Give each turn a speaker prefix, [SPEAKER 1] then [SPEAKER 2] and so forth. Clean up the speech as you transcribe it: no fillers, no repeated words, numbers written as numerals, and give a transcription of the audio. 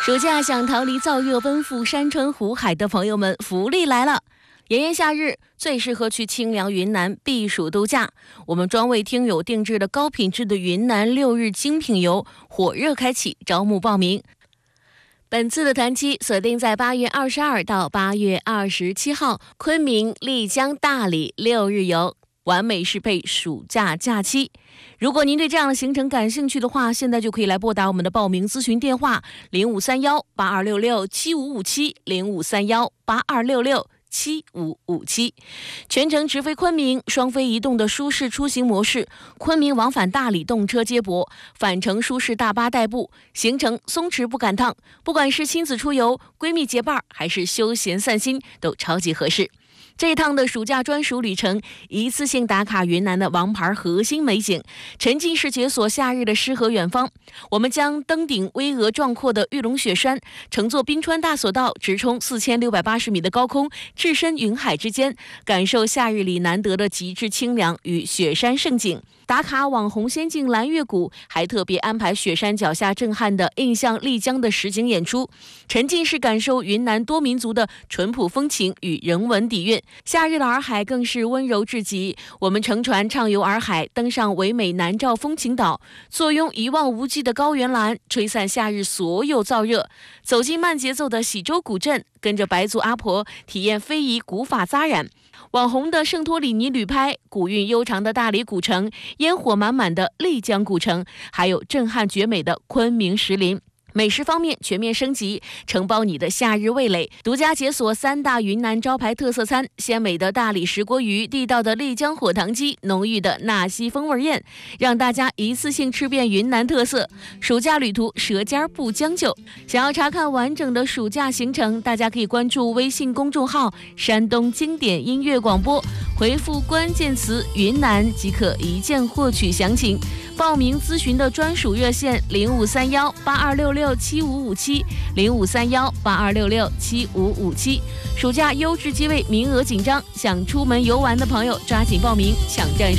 [SPEAKER 1] 暑假想逃离燥热奔赴山川湖海的朋友们，福利来了！炎炎夏日最适合去清凉云南避暑度假，我们专为听友定制的高品质的云南6日精品游火热开启招募报名。本次的团期锁定在8月22到8月27号，昆明、丽江、大理6日游，完美适配暑假假期。如果您对这样的行程感兴趣的话，现在就可以来拨打我们的报名咨询电话053182667557，053182667557，全程直飞昆明，双飞移动的舒适出行模式，昆明往返大理动车接驳，返程舒适大巴代步，行程松弛不赶趟，不管是亲子出游、闺蜜结伴还是休闲散心，都超级合适。这一趟的暑假专属旅程，一次性打卡云南的王牌核心美景，沉浸式解锁夏日的诗和远方。我们将登顶巍峨壮阔的玉龙雪山，乘坐冰川大索道直冲4680米的高空，置身云海之间，感受夏日里难得的极致清凉与雪山胜景。打卡网红仙境蓝月谷，还特别安排雪山脚下震撼的印象丽江的实景演出，沉浸式感受云南多民族的淳朴风情与人文底蕴。夏日的洱海更是温柔至极，我们乘船畅游洱海，登上唯美南诏风情岛，坐拥一望无际的高原蓝，吹散夏日所有燥热，走进慢节奏的喜洲古镇，跟着白族阿婆体验非遗古法扎染，网红的圣托里尼旅拍，古韵悠长的大理古城，烟火满满的丽江古城，还有震撼绝美的昆明石林。美食方面全面升级，承包你的夏日味蕾，独家解锁3大云南招牌特色餐：鲜美的大理石锅鱼，地道的丽江火塘鸡，浓郁的纳西风味宴，让大家一次性吃遍云南特色。暑假旅途舌尖不将就，想要查看完整的暑假行程，大家可以关注微信公众号山东经典音乐广播，回复关键词云南即可一键获取详情。报名咨询的专属热线053182667557，053182667557。暑假优质机位名额紧张，想出门游玩的朋友抓紧报名，抢占